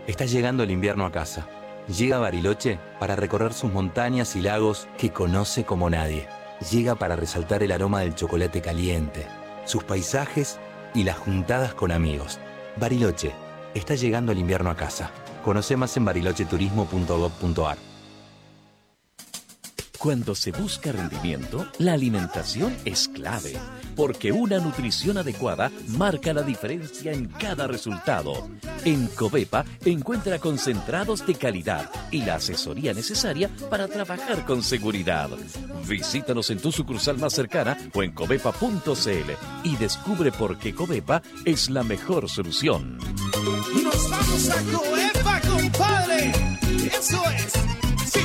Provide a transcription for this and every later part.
Está llegando el invierno a casa. Llega a Bariloche para recorrer sus montañas y lagos que conoce como nadie. Llega para resaltar el aroma del chocolate caliente, sus paisajes y las juntadas con amigos. Bariloche, está llegando el invierno a casa. Conoce más en barilocheturismo.gov.ar. Cuando se busca rendimiento, la alimentación es clave, porque una nutrición adecuada marca la diferencia en cada resultado. En Covepa encuentra concentrados de calidad y la asesoría necesaria para trabajar con seguridad. Visítanos en tu sucursal más cercana o en covepa.cl y descubre por qué Covepa es la mejor solución. ¡Nos vamos a Covepa, compadre! ¡Eso es! ¡Sí!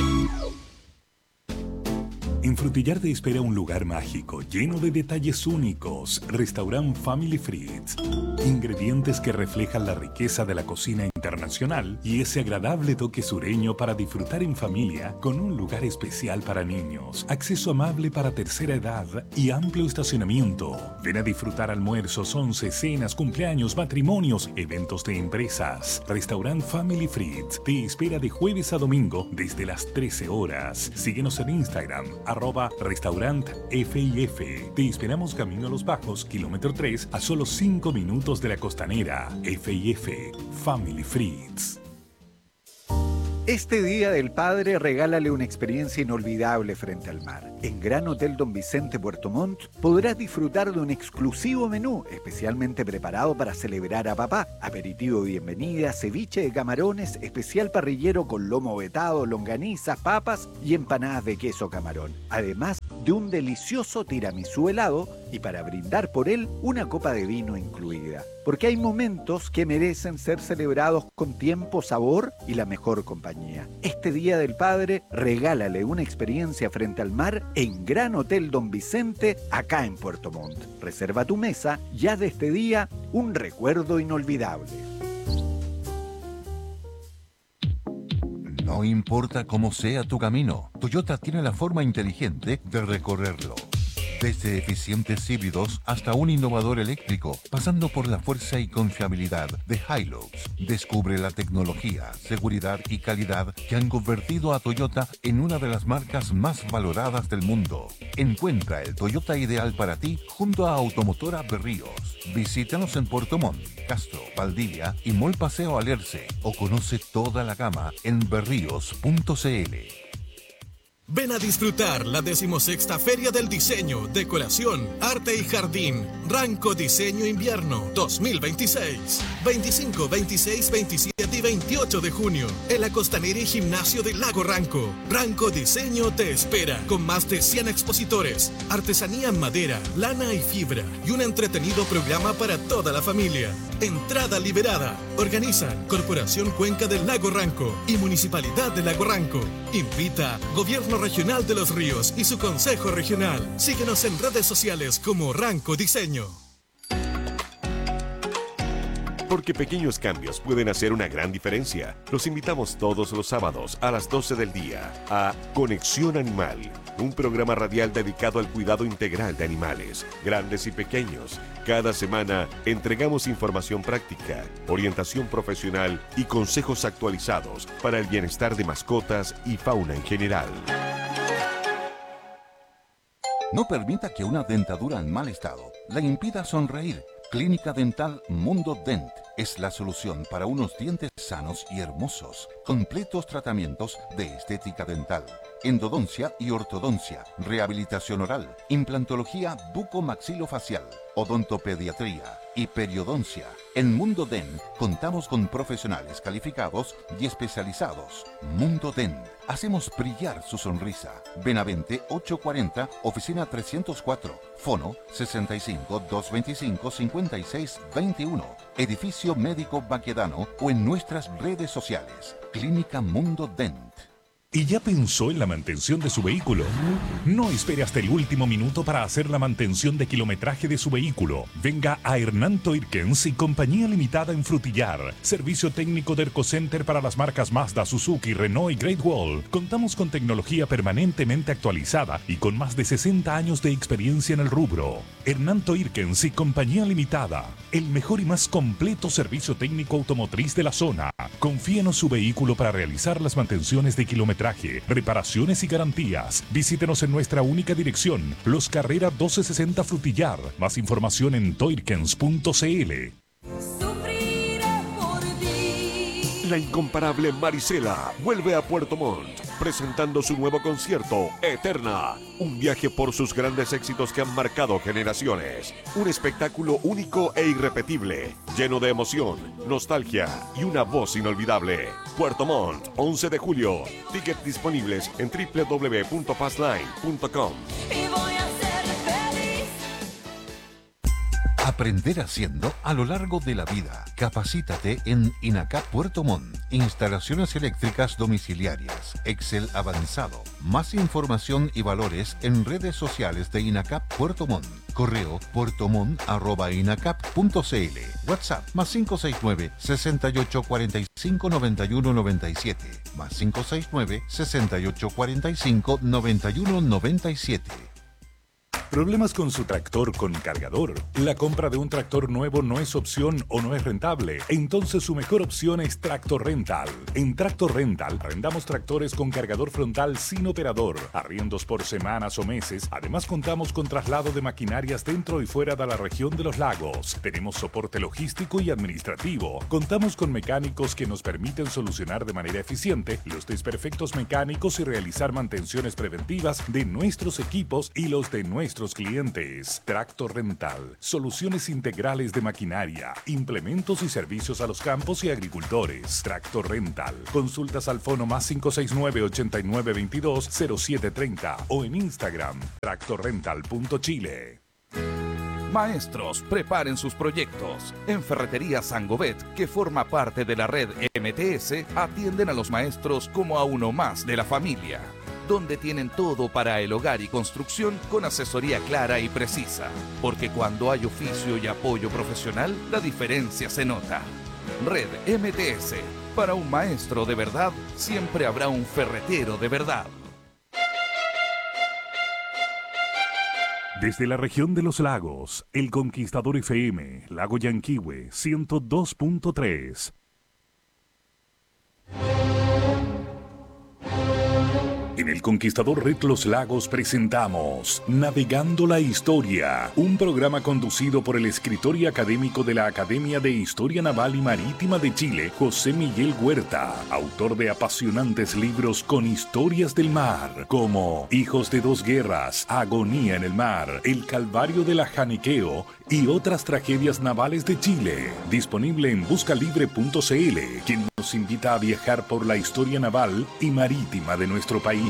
En Frutillar te espera un lugar mágico, lleno de detalles únicos. Restaurant Family Frites. Ingredientes que reflejan la riqueza de la cocina internacional y ese agradable toque sureño para disfrutar en familia con un lugar especial para niños, acceso amable para tercera edad y amplio estacionamiento. Ven a disfrutar almuerzos, once, cenas, cumpleaños, matrimonios, eventos de empresas. Restaurant Family Frites te espera de jueves a domingo desde las 13 horas. Síguenos en Instagram, @restaurant FIF. Te esperamos camino a Los Bajos, kilómetro 3, a solo 5 minutos de la Costanera. FIF, Family Frites. Este Día del Padre regálale una experiencia inolvidable frente al mar. En Gran Hotel Don Vicente Puerto Montt podrás disfrutar de un exclusivo menú especialmente preparado para celebrar a papá. Aperitivo de bienvenida, ceviche de camarones, especial parrillero con lomo vetado, longanizas, papas y empanadas de queso camarón. Además de un delicioso tiramisú helado y para brindar por él una copa de vino incluida. Porque hay momentos que merecen ser celebrados con tiempo, sabor y la mejor compañía. Este Día del Padre, regálale una experiencia frente al mar en Gran Hotel Don Vicente, acá en Puerto Montt. Reserva tu mesa, ya de este día, un recuerdo inolvidable. No importa cómo sea tu camino, Toyota tiene la forma inteligente de recorrerlo. Desde eficientes híbridos hasta un innovador eléctrico, pasando por la fuerza y confiabilidad de Hilux. Descubre la tecnología, seguridad y calidad que han convertido a Toyota en una de las marcas más valoradas del mundo. Encuentra el Toyota ideal para ti junto a Automotora Berríos. Visítanos en Puerto Montt, Castro, Valdivia y Mall Paseo Alerce o conoce toda la gama en berríos.cl. Ven a disfrutar la 16ª Feria del Diseño, Decoración, Arte y Jardín, Ranco Diseño Invierno 2026. 25, 26, 27 y 28 de junio, en la Costanera y Gimnasio del Lago Ranco. Ranco Diseño te espera, con más de 100 expositores, artesanía en madera, lana y fibra, y un entretenido programa para toda la familia. Entrada liberada. Organiza Corporación Cuenca del Lago Ranco y Municipalidad de Lago Ranco. Invita Gobierno Regional de los Ríos y su Consejo Regional. Síguenos en redes sociales como Ranco Diseño. Porque pequeños cambios pueden hacer una gran diferencia. Los invitamos todos los sábados a las 12 del día a Conexión Animal, un programa radial dedicado al cuidado integral de animales, grandes y pequeños. Cada semana entregamos información práctica, orientación profesional y consejos actualizados para el bienestar de mascotas y fauna en general. No permita que una dentadura en mal estado le impida sonreír. Clínica Dental Mundo Dent es la solución para unos dientes sanos y hermosos. Completos tratamientos de estética dental, endodoncia y ortodoncia, rehabilitación oral, implantología bucomaxilofacial, odontopediatría y periodoncia. En Mundo Dent contamos con profesionales calificados y especializados. Mundo Dent. Hacemos brillar su sonrisa. Benavente 840, oficina 304, fono 65 225 56 21, edificio médico Baquedano o en nuestras redes sociales. Clínica Mundo Dent. ¿Y ya pensó en la mantención de su vehículo? No espere hasta el último minuto para hacer la mantención de kilometraje de su vehículo. Venga a Hernán Toirkens y Compañía Limitada en Frutillar. Servicio técnico de Ercocenter para las marcas Mazda, Suzuki, Renault y Great Wall. Contamos con tecnología permanentemente actualizada y con más de 60 años de experiencia en el rubro. Hernán Toirkens y Compañía Limitada. El mejor y más completo servicio técnico automotriz de la zona. Confíenos su vehículo para realizar las mantenciones de kilometraje, reparaciones y garantías. Visítenos en nuestra única dirección, Los Carrera 1260 Frutillar. Más información en toirkens.cl. La incomparable Marisela vuelve a Puerto Montt, presentando su nuevo concierto, Eterna. Un viaje por sus grandes éxitos que han marcado generaciones. Un espectáculo único e irrepetible, lleno de emoción, nostalgia y una voz inolvidable. Puerto Montt, 11 de julio. Tickets disponibles en www.fastline.com. Aprender haciendo a lo largo de la vida. Capacítate en INACAP Puerto Montt. Instalaciones eléctricas domiciliarias. Excel avanzado. Más información y valores en redes sociales de INACAP Puerto Montt. Correo puertomont@inacap.cl. WhatsApp +569 6845 9197. +569 6845 9197. ¿Problemas con su tractor con cargador? ¿La compra de un tractor nuevo no es opción o no es rentable? Entonces su mejor opción es Tractor Rental. En Tractor Rental arrendamos tractores con cargador frontal sin operador, arriendos por semanas o meses. Además contamos con traslado de maquinarias dentro y fuera de la región de los lagos. Tenemos soporte logístico y administrativo. Contamos con mecánicos que nos permiten solucionar de manera eficiente los desperfectos mecánicos y realizar mantenciones preventivas de nuestros equipos y los de nuestros clientes. Tractor Rental, soluciones integrales de maquinaria, implementos y servicios a los campos y agricultores. Tractor Rental, consultas al fono +569 8922 0730 o en Instagram tractorrental.chile. Maestros, preparen sus proyectos. En Ferretería Sangovet, que forma parte de la red MTS, atienden a los maestros como a uno más de la familia, donde tienen todo para el hogar y construcción con asesoría clara y precisa. Porque cuando hay oficio y apoyo profesional, la diferencia se nota. Red MTS. Para un maestro de verdad, siempre habrá un ferretero de verdad. Desde la región de los lagos, El Conquistador FM, Lago Yanquihue, 102.3. En El Conquistador Red Los Lagos presentamos Navegando la Historia, un programa conducido por el escritor y académico de la Academia de Historia Naval y Marítima de Chile, José Miguel Huerta, autor de apasionantes libros con historias del mar, como Hijos de dos Guerras, Agonía en el Mar, El Calvario de la Janiqueo y otras tragedias navales de Chile. Disponible en buscalibre.cl, quien nos invita a viajar por la historia naval y marítima de nuestro país.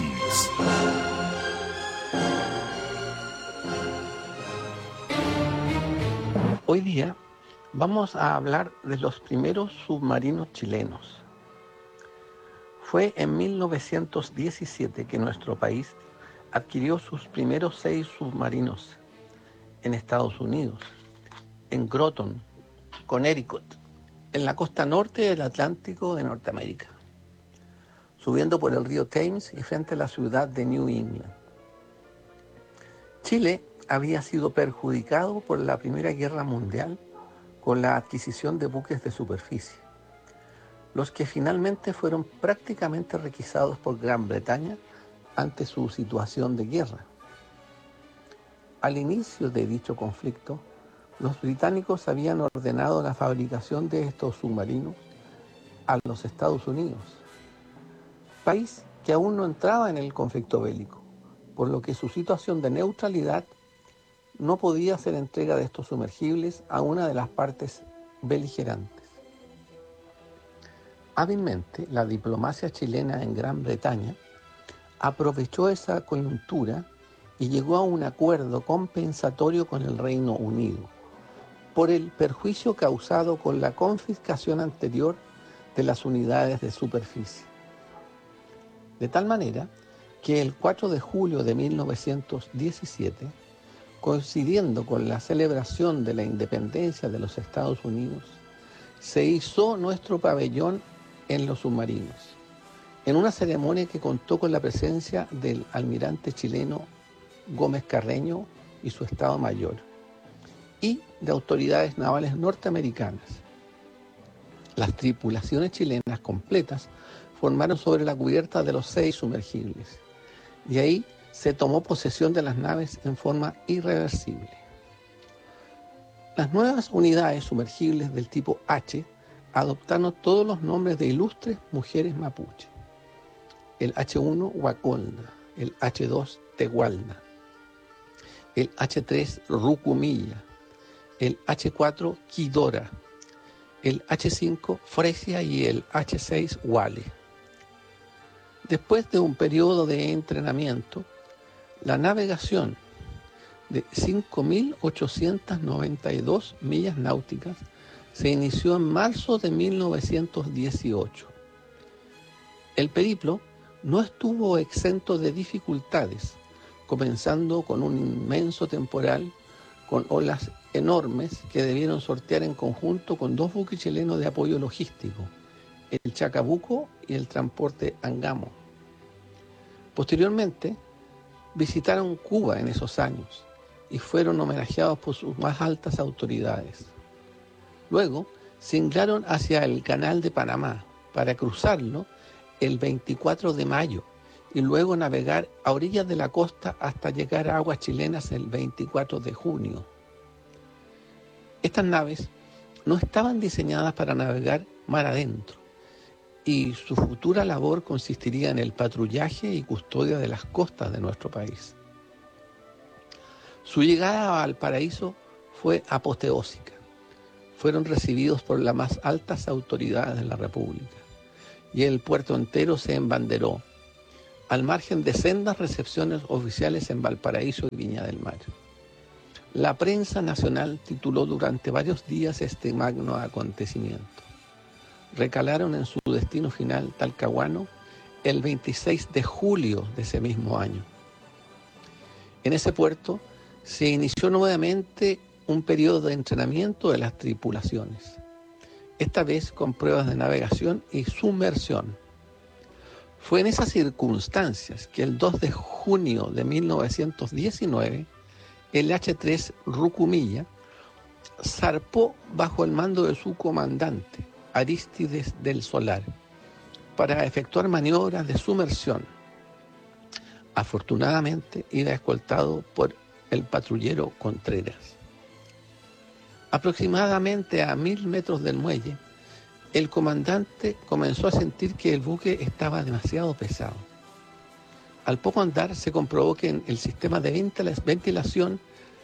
Hoy día vamos a hablar de los primeros submarinos chilenos. Fue en 1917 que nuestro país adquirió sus primeros 6 submarinos en Estados Unidos, en Groton, Connecticut, en la costa norte del Atlántico de Norteamérica, subiendo por el río Thames y frente a la ciudad de New England. Chile había sido perjudicado por la Primera Guerra Mundial con la adquisición de buques de superficie, los que finalmente fueron prácticamente requisados por Gran Bretaña ante su situación de guerra. Al inicio de dicho conflicto, los británicos habían ordenado la fabricación de estos submarinos a los Estados Unidos, país que aún no entraba en el conflicto bélico, por lo que su situación de neutralidad no podía hacer entrega de estos sumergibles a una de las partes beligerantes. Hábilmente, la diplomacia chilena en Gran Bretaña aprovechó esa coyuntura y llegó a un acuerdo compensatorio con el Reino Unido por el perjuicio causado con la confiscación anterior de las unidades de superficie. De tal manera que el 4 de julio de 1917, coincidiendo con la celebración de la independencia de los Estados Unidos, se izó nuestro pabellón en los submarinos, en una ceremonia que contó con la presencia del almirante chileno Gómez Carreño y su Estado Mayor, y de autoridades navales norteamericanas. Las tripulaciones chilenas completas formaron sobre la cubierta de los 6 sumergibles, y ahí se tomó posesión de las naves en forma irreversible. Las nuevas unidades sumergibles del tipo H adoptaron todos los nombres de ilustres mujeres mapuche. El H1 Huacolda, el H2 Tehualna, el H3 Rucumilla, el H4 Quidora, el H5 Fresia y el H6 Wale. Después de un periodo de entrenamiento, la navegación de 5.892 millas náuticas se inició en marzo de 1918. El periplo no estuvo exento de dificultades, comenzando con un inmenso temporal con olas enormes que debieron sortear en conjunto con 2 buques chilenos de apoyo logístico, el Chacabuco y el transporte Angamo. Posteriormente, visitaron Cuba en esos años y fueron homenajeados por sus más altas autoridades. Luego, se inclinaron hacia el Canal de Panamá para cruzarlo el 24 de mayo y luego navegar a orillas de la costa hasta llegar a aguas chilenas el 24 de junio. Estas naves no estaban diseñadas para navegar mar adentro, y su futura labor consistiría en el patrullaje y custodia de las costas de nuestro país. Su llegada a Valparaíso fue apoteósica. Fueron recibidos por las más altas autoridades de la República, y el puerto entero se embanderó, al margen de sendas recepciones oficiales en Valparaíso y Viña del Mar. La prensa nacional tituló durante varios días este magno acontecimiento. Recalaron en su destino final, Talcahuano, el 26 de julio de ese mismo año. En ese puerto se inició nuevamente un periodo de entrenamiento de las tripulaciones, esta vez con pruebas de navegación y sumersión. Fue en esas circunstancias que el 2 de junio de 1919, el H3 Rucumilla zarpó bajo el mando de su comandante, Arístides del Solar, para efectuar maniobras de sumersión. Afortunadamente iba escoltado por el patrullero Contreras. Aproximadamente a 1000 metros del muelle, el comandante comenzó a sentir que el buque estaba demasiado pesado. Al poco andar se comprobó que en el sistema de ventilación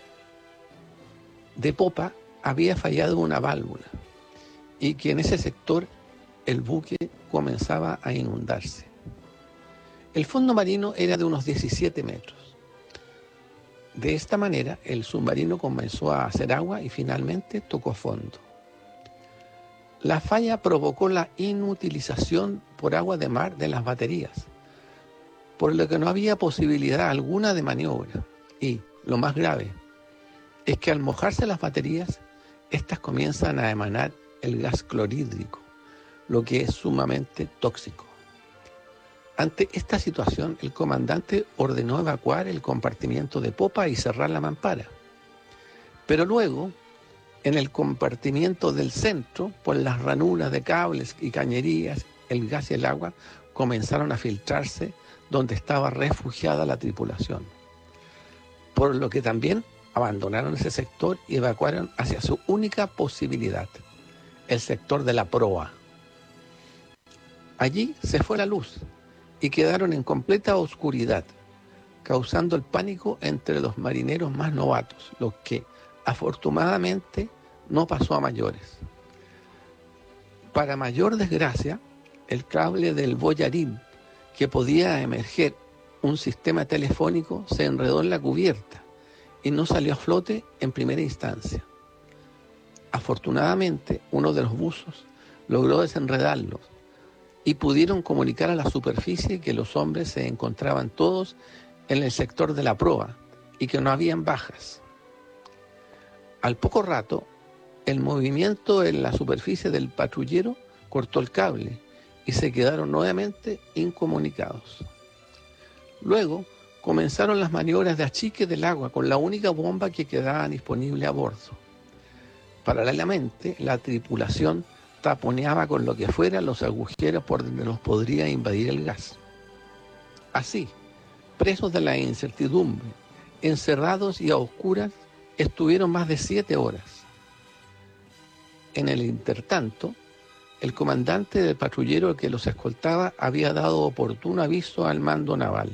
de popa había fallado una válvula y que en ese sector el buque comenzaba a inundarse. El fondo marino era de unos 17 metros. De esta manera, el submarino comenzó a hacer agua y finalmente tocó fondo. La falla provocó la inutilización por agua de mar de las baterías, por lo que no había posibilidad alguna de maniobra. Y, lo más grave, es que al mojarse las baterías, estas comienzan a emanar el gas clorhídrico, lo que es sumamente tóxico. Ante esta situación, el comandante ordenó evacuar el compartimiento de popa y cerrar la mampara. Pero luego, en el compartimiento del centro, por las ranuras de cables y cañerías, el gas y el agua comenzaron a filtrarse donde estaba refugiada la tripulación. Por lo que también abandonaron ese sector y evacuaron hacia su única posibilidad, el sector de la proa. Allí se fue la luz y quedaron en completa oscuridad, causando el pánico entre los marineros más novatos, lo que afortunadamente no pasó a mayores. Para mayor desgracia, el cable del boyarín que podía emerger un sistema telefónico se enredó en la cubierta y no salió a flote en primera instancia. Afortunadamente, uno de los buzos logró desenredarlos y pudieron comunicar a la superficie que los hombres se encontraban todos en el sector de la proa y que no habían bajas. Al poco rato, el movimiento en la superficie del patrullero cortó el cable y se quedaron nuevamente incomunicados. Luego comenzaron las maniobras de achique del agua con la única bomba que quedaba disponible a bordo. Paralelamente, la tripulación taponeaba con lo que fuera los agujeros por donde los podría invadir el gas. Así, presos de la incertidumbre, encerrados y a oscuras, estuvieron más de 7 horas. En el intertanto, el comandante del patrullero que los escoltaba había dado oportuno aviso al mando naval.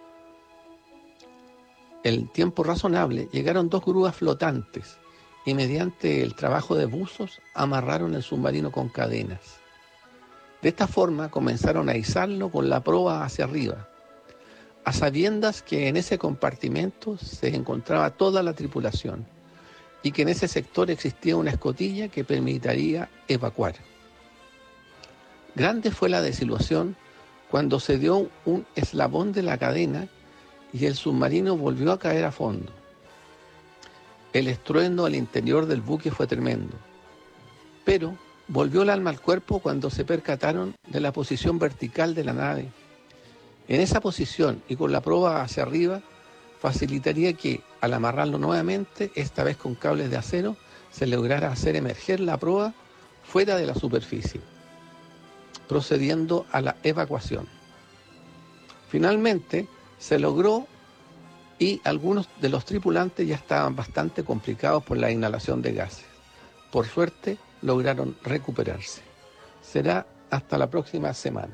En tiempo razonable llegaron 2 grúas flotantes y mediante el trabajo de buzos amarraron el submarino con cadenas. De esta forma comenzaron a izarlo con la proa hacia arriba, a sabiendas que en ese compartimento se encontraba toda la tripulación y que en ese sector existía una escotilla que permitiría evacuar. Grande fue la desilusión cuando se dio un eslabón de la cadena y el submarino volvió a caer a fondo. El estruendo al interior del buque fue tremendo, pero volvió el alma al cuerpo cuando se percataron de la posición vertical de la nave. En esa posición y con la proa hacia arriba, facilitaría que, al amarrarlo nuevamente, esta vez con cables de acero, se lograra hacer emerger la proa fuera de la superficie, procediendo a la evacuación. Finalmente, se logró y algunos de los tripulantes ya estaban bastante complicados por la inhalación de gases. Por suerte, lograron recuperarse. Será hasta la próxima semana.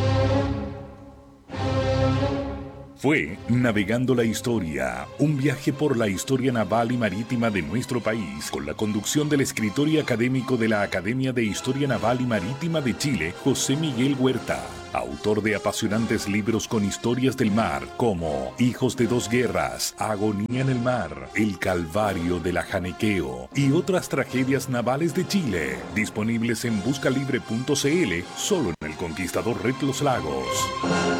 Fue Navegando la Historia, un viaje por la historia naval y marítima de nuestro país, con la conducción del escritor y académico de la Academia de Historia Naval y Marítima de Chile, José Miguel Huerta, autor de apasionantes libros con historias del mar, como Hijos de dos Guerras, Agonía en el Mar, El Calvario del Ajanequeo y otras tragedias navales de Chile, disponibles en buscalibre.cl, solo en El Conquistador Red Los Lagos.